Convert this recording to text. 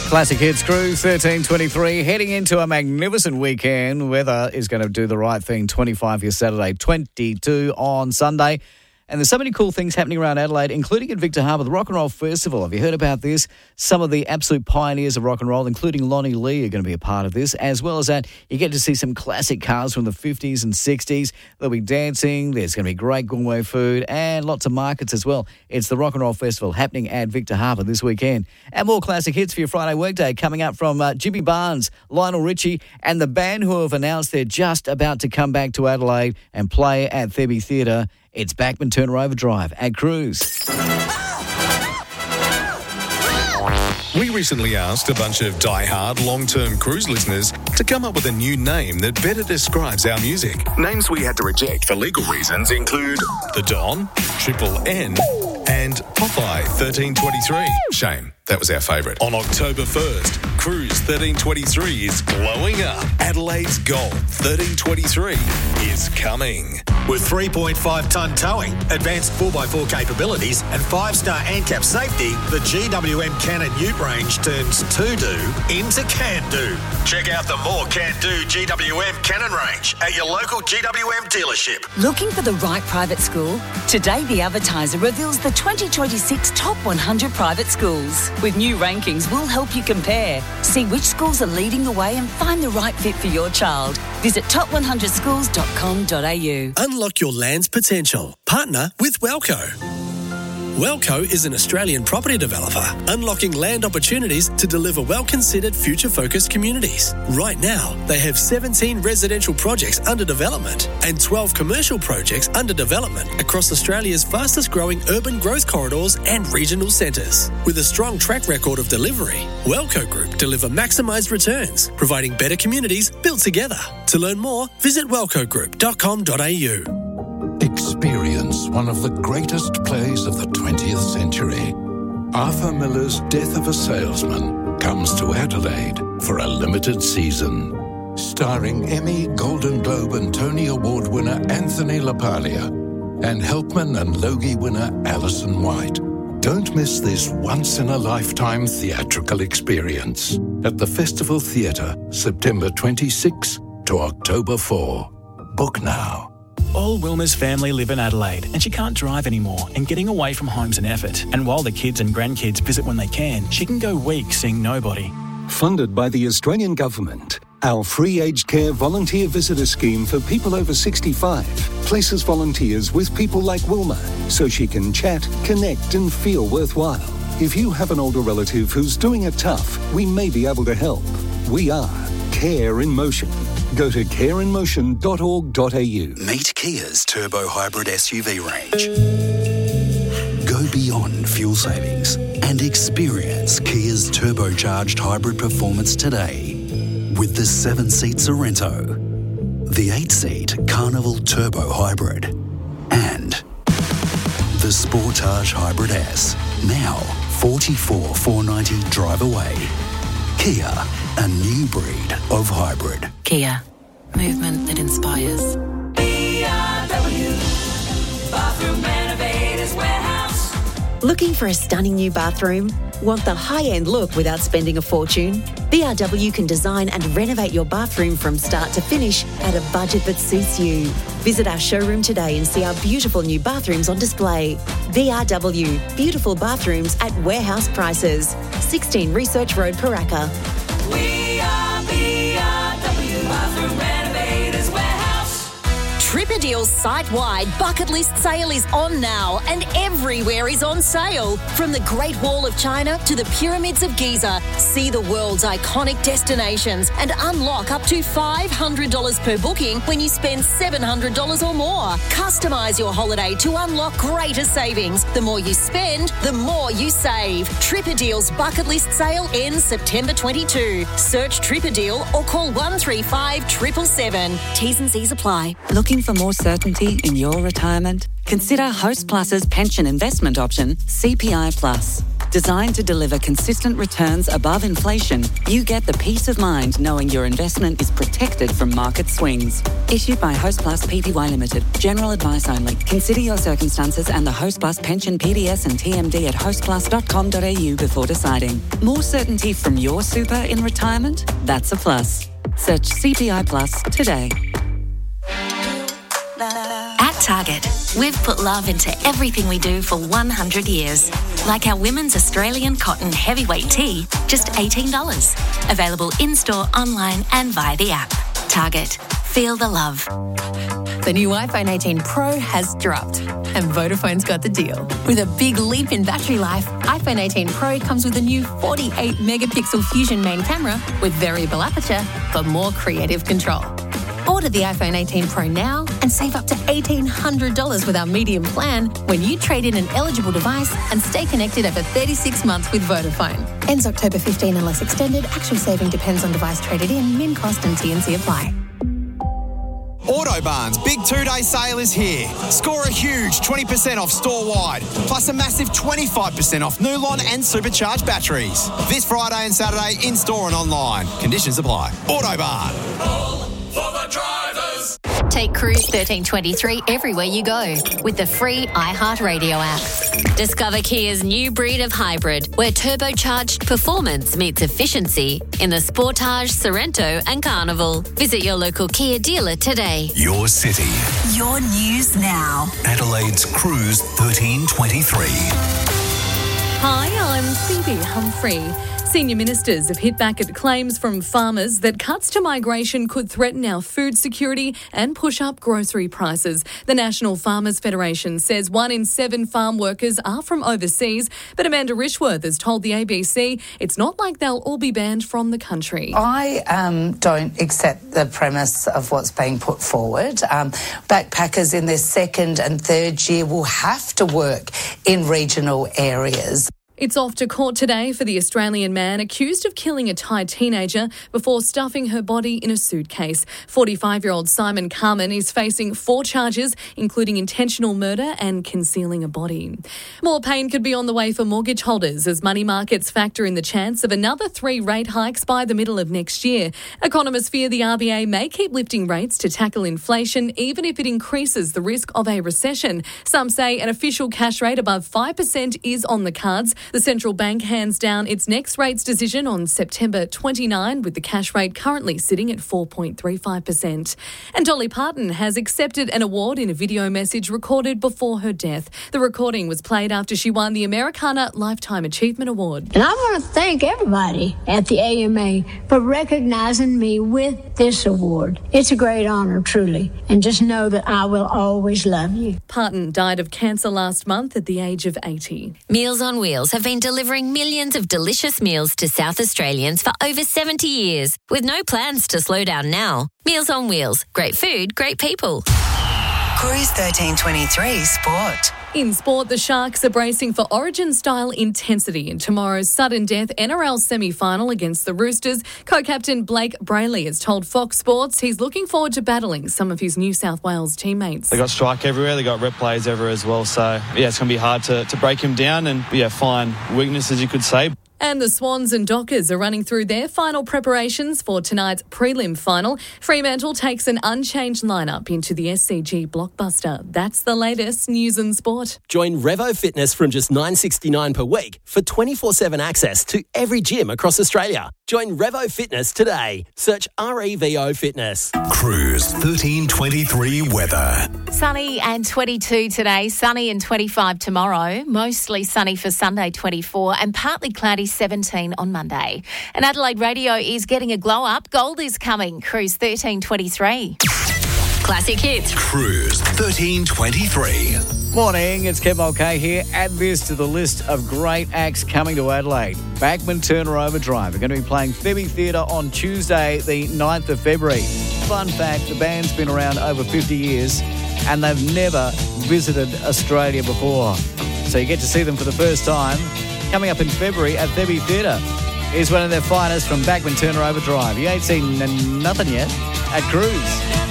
Classic Hits Cruise 1323, heading into a magnificent weekend. Weather is going to do the right thing. 25 for Saturday, 22 on Sunday. And there's so many cool things happening around Adelaide, including at Victor Harbour, the Rock and Roll Festival. Have you heard about this? Some of the absolute pioneers of rock and roll, including Lonnie Lee, are going to be a part of this. As well as that, you get to see some classic cars from the 50s and 60s. There'll be dancing, there's going to be great gourmet food, and lots of markets as well. It's the Rock and Roll Festival happening at Victor Harbour this weekend. And more classic hits for your Friday workday coming up from Jimmy Barnes, Lionel Richie, and the band who have announced they're just about to come back to Adelaide and play at Thebby Theatre. It's Bachman Turner Overdrive at Cruise. We recently asked a bunch of die-hard, long-term Cruise listeners to come up with a new name that better describes our music. Names we had to reject for legal reasons include The Don, Triple N, and Popeye 1323. Shame, that was our favourite. On October 1st, Cruise 1323 is blowing up. Adelaide's Gold 1323 is coming. With 3.5-tonne towing, advanced 4x4 capabilities and 5-star ANCAP safety, the GWM Cannon Ute range turns to-do into can-do. Check out the more can-do GWM Cannon range at your local GWM dealership. Looking for the right private school? Today, The Advertiser reveals the 2026 Top 100 private schools. With new rankings, we'll help you compare. See which schools are leading the way and find the right fit for your child. Visit top100schools.com.au. Unlock your land's potential. Partner with Wellco. Wellco is an Australian property developer unlocking land opportunities to deliver well-considered future-focused communities. Right now, they have 17 residential projects under development and 12 commercial projects under development across Australia's fastest-growing urban growth corridors and regional centres. With a strong track record of delivery, Wellco Group deliver maximised returns, providing better communities built together. To learn more, visit wellcogroup.com.au. Experience one of the greatest plays of the 20th century. Arthur Miller's Death of a Salesman comes to Adelaide for a limited season. Starring Emmy, Golden Globe and Tony Award winner Anthony LaPaglia and Helpman and Logie winner Alison White. Don't miss this once-in-a-lifetime theatrical experience at the Festival Theatre, September 26 to October 4. Book now. All Wilma's family live in Adelaide and she can't drive anymore, and getting away from home's an effort. And while the kids and grandkids visit when they can, she can go weeks seeing nobody. Funded by the Australian Government, our free aged care volunteer visitor scheme for people over 65 places volunteers with people like Wilma so she can chat, connect and feel worthwhile. If you have an older relative who's doing it tough, we may be able to help. We are Care in Motion. Go to careinmotion.org.au. Meet Kia's Turbo Hybrid SUV range. Go beyond fuel savings and experience Kia's turbocharged hybrid performance today with the 7-seat Sorento, the 8-seat Carnival Turbo Hybrid, and the Sportage Hybrid S. Now, 44,490 drive away. Kia, a new breed of hybrid. Kia, movement that inspires. BRW, Bathroom Renovators Warehouse. Looking for a stunning new bathroom? Want the high-end look without spending a fortune? BRW can design and renovate your bathroom from start to finish at a budget that suits you. Visit our showroom today and see our beautiful new bathrooms on display. BRW, beautiful bathrooms at warehouse prices. 16 Research Road, Paraka. We are BRW, Bathroom Renovators Warehouse. Tripperdeal's site-wide bucket list sale is on now, and everywhere is on sale. From the Great Wall of China to the Pyramids of Giza, see the world's iconic destinations and unlock up to $500 per booking when you spend $700 or more. Customise your holiday to unlock greater savings. The more you spend, the more you save. Tripperdeal's bucket list sale ends September 22. Search Tripperdeal or call 135 777. T's and C's apply. Looking for more certainty in your retirement? Consider Host Plus's pension investment option, CPI Plus. Designed to deliver consistent returns above inflation, you get the peace of mind knowing your investment is protected from market swings. Issued by Hostplus Pty Limited. General advice only. Consider your circumstances and the Hostplus pension PDS and TMD at hostplus.com.au before deciding. More certainty from your super in retirement? That's a plus. Search CPI Plus today. At Target, we've put love into everything we do for 100 years. Like our women's Australian cotton heavyweight tee, just $18. Available in-store, online and via the app. Target. Feel the love. The new iPhone 18 Pro has dropped, and Vodafone's got the deal. With a big leap in battery life, iPhone 18 Pro comes with a new 48-megapixel Fusion main camera with variable aperture for more creative control. Order the iPhone 18 Pro now and save up to $1,800 with our medium plan when you trade in an eligible device and stay connected over 36 months with Vodafone. Ends October 15 unless extended. Actual saving depends on device traded in. Min cost and T&C apply. Autobarn's big two-day sale is here. Score a huge 20% off store-wide, plus a massive 25% off Nulon and supercharged batteries. This Friday and Saturday in-store and online. Conditions apply. Autobarn. For the drivers. Take Cruise 1323 everywhere you go with the free iHeartRadio app. Discover Kia's new breed of hybrid where turbocharged performance meets efficiency in the Sportage, Sorento and Carnival. Visit your local Kia dealer today. Your city. Your news now. Adelaide's Cruise 1323. Hi, I'm Phoebe Humphrey. Senior ministers have hit back at claims from farmers that cuts to migration could threaten our food security and push up grocery prices. The National Farmers Federation says 1 in 7 farm workers are from overseas, but Amanda Rishworth has told the ABC it's not like they'll all be banned from the country. I don't accept the premise of what's being put forward. Backpackers in their second and third year will have to work in regional areas. It's off to court today for the Australian man accused of killing a Thai teenager before stuffing her body in a suitcase. 45-year-old Simon Carmen is facing 4 charges, including intentional murder and concealing a body. More pain could be on the way for mortgage holders as money markets factor in the chance of another 3 rate hikes by the middle of next year. Economists fear the RBA may keep lifting rates to tackle inflation, even if it increases the risk of a recession. Some say an official cash rate above 5% is on the cards. The central bank hands down its next rates decision on September 29, with the cash rate currently sitting at 4.35%. And Dolly Parton has accepted an award in a video message recorded before her death. The recording was played after she won the Americana Lifetime Achievement Award. And I want to thank everybody at the AMA for recognizing me with this award. It's a great honor, truly. And just know that I will always love you. Parton died of cancer last month at the age of 80. Meals on Wheels have been delivering millions of delicious meals to South Australians for over 70 years, with no plans to slow down now. Meals on Wheels. Great food, great people. Cruise 1323 Sport. In sport, the Sharks are bracing for Origin-style intensity in tomorrow's sudden death NRL semi-final against the Roosters. Co-captain Blake Brayley has told Fox Sports he's looking forward to battling some of his New South Wales teammates. They got strike everywhere, they got rep plays everywhere as well, so it's going to be hard to break him down and find weaknesses, you could say. And the Swans and Dockers are running through their final preparations for tonight's prelim final. Fremantle takes an unchanged lineup into the SCG blockbuster. That's the latest news and sport. Join Revo Fitness from just $9.69 per week for 24/7 access to every gym across Australia. Join Revo Fitness today. Search REVO Fitness. Cruise 1323 weather. Sunny and 22 today, sunny and 25 tomorrow, mostly sunny for Sunday 24 and partly cloudy 17 on Monday. And Adelaide Radio is getting a glow up. Gold is coming. Cruise 1323. Classic hits. Cruise 1323. Morning, it's Kev Mulcahy here. Add this to the list of great acts coming to Adelaide. Bachman Turner Overdrive are going to be playing Thebe Theatre on Tuesday, the 9th of February. Fun fact, the band's been around over 50 years and they've never visited Australia before. So you get to see them for the first time. Coming up in February at Thebe Theatre is one of their finest from Bachman Turner Overdrive. You ain't seen nothing yet at Cruise.